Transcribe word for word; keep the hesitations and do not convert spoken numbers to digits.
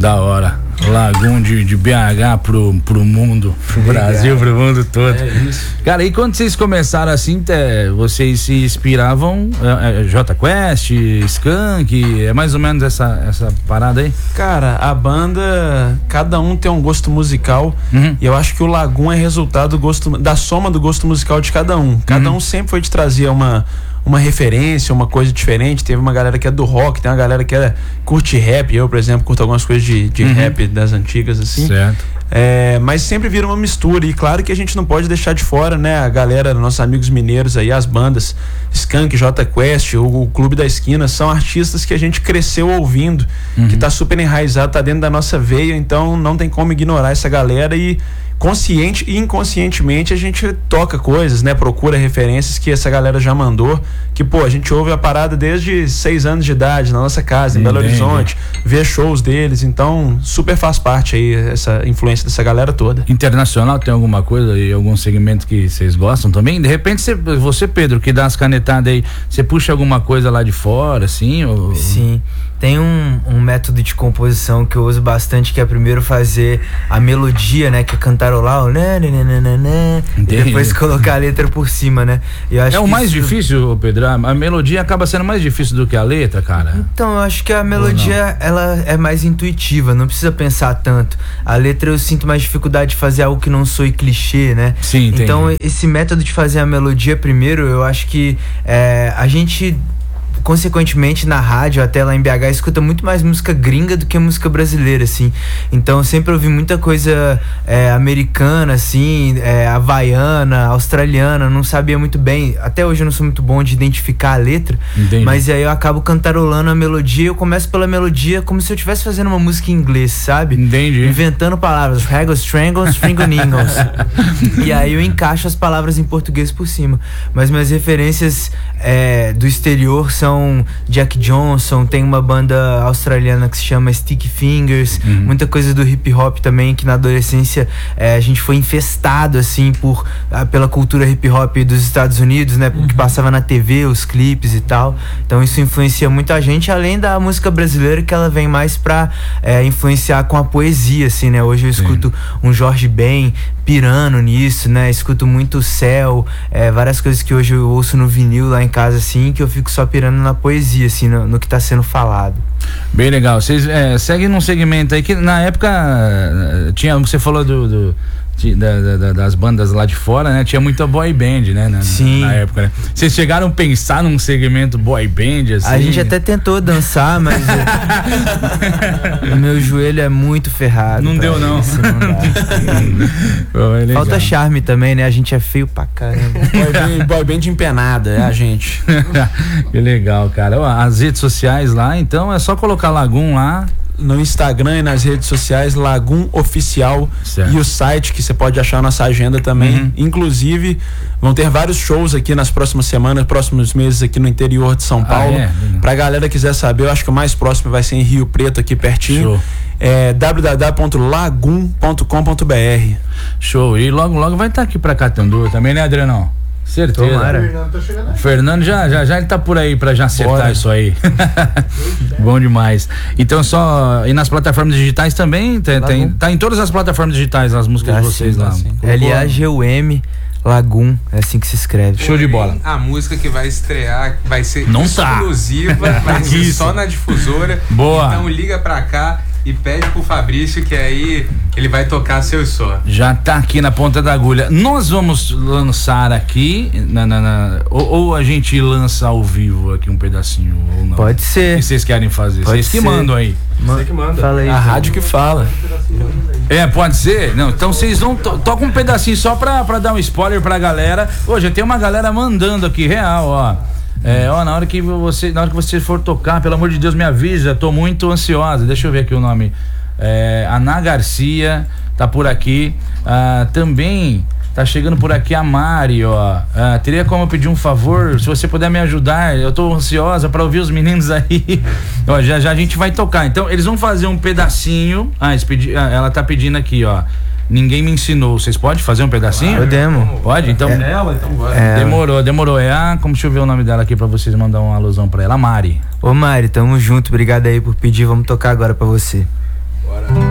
Da hora. Lagoon de, de B H pro, pro mundo, pro Brasil, pro mundo todo. É isso. Cara, e quando vocês começaram assim, te, vocês se inspiravam é, é, Jota Quest, Skank, é mais ou menos essa, essa parada aí? Cara, a banda, cada um tem um gosto musical, uhum. e eu acho que o Lagoon é resultado do gosto, da soma do gosto musical de cada um. Cada uhum. um sempre foi de trazer uma uma referência, uma coisa diferente. Teve uma galera que é do rock, tem uma galera que é, curte rap. Eu, por exemplo, curto algumas coisas de, de uhum. rap das antigas, assim. Certo. É, mas sempre vira uma mistura. E claro que a gente não pode deixar de fora, né, a galera, nossos amigos mineiros aí, as bandas Skank, Jota Quest, o, o Clube da Esquina, são artistas que a gente cresceu ouvindo, uhum. que tá super enraizado, tá dentro da nossa veia. Então não tem como ignorar essa galera. E consciente e inconscientemente a gente toca coisas, né? Procura referências que essa galera já mandou, que pô, a gente ouve a parada desde seis anos de idade na nossa casa, em Belo Horizonte, vê shows deles, então super faz parte aí essa influência dessa galera toda. Internacional tem alguma coisa e algum segmento que vocês gostam também? De repente você, você Pedro, que dá as canetadas aí, você puxa alguma coisa lá de fora, assim? Ou... Sim, tem um, um método de composição que eu uso bastante, que é primeiro fazer a melodia, né, que é cantar lá, né, né, né, né, né, e depois colocar a letra por cima, né? Eu acho é o que mais isso... difícil, Pedro. A melodia acaba sendo mais difícil do que a letra, cara. Então, eu acho que a melodia, ela é mais intuitiva, não precisa pensar tanto. A letra eu sinto mais dificuldade de fazer algo que não soe clichê, né? Sim, entendi. Então, esse método de fazer a melodia primeiro, eu acho que é, a gente... consequentemente na rádio, até lá em B H, escuta muito mais música gringa do que música brasileira, assim. Então eu sempre ouvi muita coisa é, americana, assim, é, havaiana, australiana, não sabia muito bem. Até hoje eu não sou muito bom de identificar a letra. Entendi. Mas aí eu acabo cantarolando a melodia. Eu começo pela melodia como se eu estivesse fazendo uma música em inglês, sabe? Entendi. Inventando palavras, regos, strangles, fringoningles. E aí eu encaixo as palavras em português por cima. Mas minhas referências é, do exterior são Jack Johnson, tem uma banda australiana que se chama Sticky Fingers, uhum. muita coisa do hip hop também, que na adolescência é, a gente foi infestado assim por, a, pela cultura hip hop dos Estados Unidos, né, porque uhum. passava na T V, os clipes e tal. Então isso influencia muito a gente, além da música brasileira, que ela vem mais pra é, influenciar com a poesia, assim, né? Hoje eu escuto Sim. um Jorge Ben pirando nisso, né? Escuto muito Céu, é, várias coisas que hoje eu ouço no vinil lá em casa, assim, que eu fico só pirando na poesia, assim, no, no que tá sendo falado. Bem legal. Vocês é, seguem num segmento aí que na época tinha, você falou do, do Da, da, das bandas lá de fora, né? Tinha muita boy band, né? Na, Sim. Na época, né? Vocês chegaram a pensar num segmento boy band, assim? A gente até tentou dançar, mas o meu joelho é muito ferrado. Não deu, não. Isso, não dá. Pô, é falta charme também, né? A gente é feio pra caramba. Boy band, boy band empenada, é a gente. Que legal, cara. As redes sociais lá, então, é só colocar Lagoon lá. No Instagram e nas redes sociais, Lagoon Oficial, certo. E o site que você pode achar a nossa agenda também. Uhum. Inclusive, vão ter vários shows aqui nas próximas semanas, próximos meses aqui no interior de São Paulo. Ah, é? Pra galera que quiser saber, eu acho que o mais próximo vai ser em Rio Preto, aqui pertinho. Show. É w w w ponto lagoon ponto com ponto b r. Show. E logo, logo vai estar aqui pra Catanduva também, né, Adrianão? Certeza. Tomara. O Fernando, tá chegando aí. Fernando já, já, já ele tá por aí pra já acertar Bora. Isso aí. Bom demais. Então só, e nas plataformas digitais também, tem, tem, tá em todas as plataformas digitais as músicas ah, de vocês sim, lá. L A G U M Lagoon, é assim que se escreve. Show de bola. A música que vai estrear vai ser Não exclusiva, tá. vai ser só na difusora. Boa. Então liga pra cá e pede pro Fabrício que aí ele vai tocar seu só. Já tá aqui na ponta da agulha. Nós vamos lançar aqui na, na, na, ou, ou a gente lança ao vivo aqui um pedacinho ou não? Pode ser. O que vocês querem fazer? Pode vocês que ser. mandam aí. Você que manda. Fala aí, a rádio que fala. É, pode ser? Não, então vocês vão to toca um pedacinho só pra, pra dar um spoiler pra galera. Hoje já tem uma galera mandando aqui real, ó. É, ó, na hora que você, na hora que você for tocar, pelo amor de Deus, me avisa, tô muito ansiosa. Deixa eu ver aqui o nome. É, Ana Garcia tá por aqui. Ah, também tá chegando por aqui a Mari, ó. Ah, teria como eu pedir um favor, se você puder me ajudar? Eu tô ansiosa pra ouvir os meninos aí. Ó, já já a gente vai tocar. Então, eles vão fazer um pedacinho. Ah, pedi, ah ela tá pedindo aqui, ó. Ninguém me ensinou. Vocês podem fazer um pedacinho? Podemos. Pode? Então. É ela, então bora. É, demorou, demorou. É a. Como deixa eu ver o nome dela aqui pra vocês mandar uma alusão pra ela. Mari. Ô Mari, tamo junto. Obrigado aí por pedir. Vamos tocar agora pra você.